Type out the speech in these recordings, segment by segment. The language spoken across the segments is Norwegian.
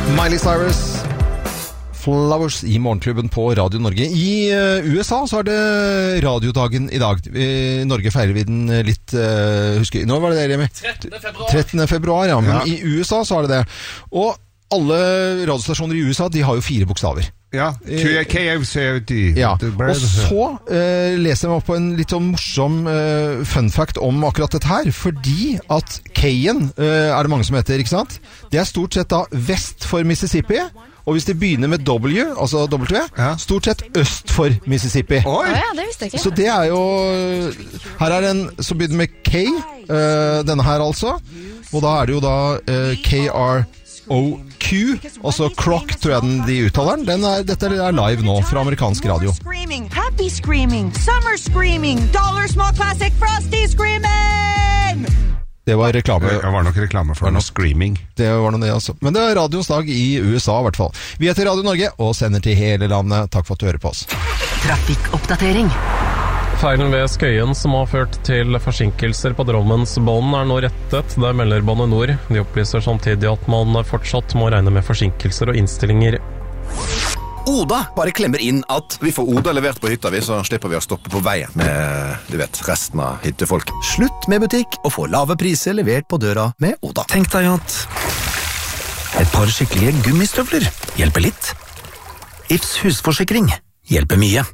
Miley Cyrus, Flowers i Morgenklubben på Radio Norge. I USA så er det radiodagen i dag. I Norge feirer vi den litt, husker, når var det Remi? 13. februar, ja. Men i USA så er det det. Og alle radiostasjoner i USA, de har jo 4 bokstaver. Ja, KFCD. Ja, og så leser jeg meg opp på en litt sånn morsom fun fact om akkurat dette her, fordi at K-en er det mange som heter, ikke sant? Det er stort sett da vest for Mississippi, og hvis det begynner med W, altså W, stort sett øst for Mississippi. Oi! Ja, det visste jeg ikke. Så det er jo, her er den som begynner med K, denne her altså, og da er det jo da KROQ, også Croc, tror jeg de uttaler den. Dette er live nå fra amerikansk radio. Screaming, happy screaming, summer screaming, dollar small classic frosty screaming! Det var reklame. Det var nok reklame for noe screaming. Det var noe det altså. Men det er radions dag i USA i hvert fall. Vi heter Radio Norge og sender til hele landet. Takk for at du hører på oss. Trafikkoppdatering. Feilen ved Skøyen som har ført til forsinkelser på Drammensbanen er nå rettet. Der melder Bane Nor. De opplyser samtidig at man fortsatt må regne med forsinkelser og innstillinger. Oda bare klemmer inn at vi får Oda levert på hytta, så slipper vi å stoppe på veien med, du vet, resten av hyttefolk. Slutt med butikk og få lave priser levert på døra med Oda. Tenk deg at et par skikkelige gummistøvler hjelper litt. Ifs husforsikring hjelper mye.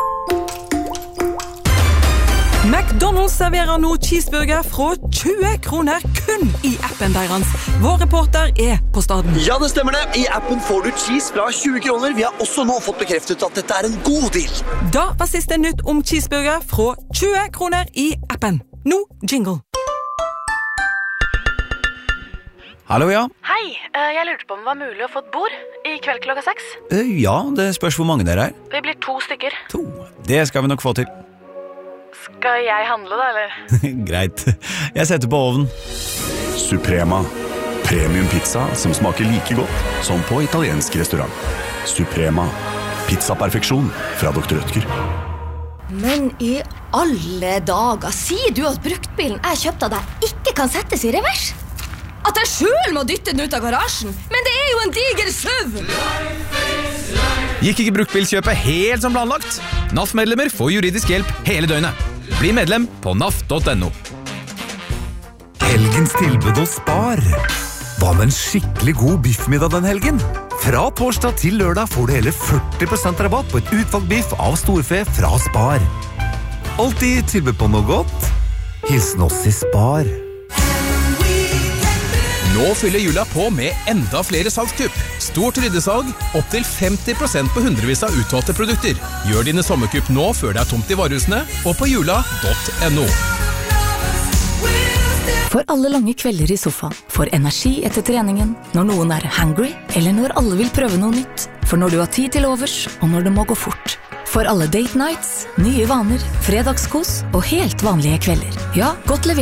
McDonald's serverer nå cheeseburger fra 20 kroner kun i appen deres. Vår reporter er på staden. Ja, det stemmer det. I appen får du cheese fra 20 kroner. Vi har også nå fått bekreftet at dette er en god deal. Da var siste nytt om cheeseburger fra 20 kroner i appen. Nå jingle. Hallo, ja. Hei, jeg lurte på om det var mulig å få et bord i kveld klokka 6. Ja, det spørs hvor mange dere er. Vi blir 2 stykker. 2. Det skal vi nok få til. Skal jeg handle da, eller? Greit. Jeg setter på ovnen. Suprema. Premium pizza som smaker like godt som på italiensk restaurant. Suprema. Pizzaperfeksjon fra Dr. Rødtger. Men i alle dager, sier du at bruktbilen jeg kjøpte av deg ikke kan settes i revers? At jeg selv må dytte den ut av garasjen? Men det er jo en diger SUV! Gikk ikke bruktbilkjøpet helt som planlagt? NAF-medlemmer får juridisk hjelp hele døgnet. Bli medlem på naf.no. Helgens tilbud hos Spar. Hva med en skikkelig god biffmiddag den helgen? Fra torsdag til lørdag får du hele 40% rabatt på et utvalgt biff av storfe fra Spar. Alltid tilbud på noe godt. Hilsen oss i Spar. Nå fyller jula på med enda flere salgskupp. Stort ryddesalg, opp til 50% på hundrevis av utvalgte produkter. Gjør dine sommerkupp nå før det er tomt i varehusene, og på jula.no. For alle lange kvelder i sofaen, for energi etter treningen, når noen er hungry, eller når alle vil prøve noe nytt. For når du har tid til overs, og når det må gå fort. For alle date nights, nye vaner, fredagskos og helt vanlige kvelder. Ja, godt levert.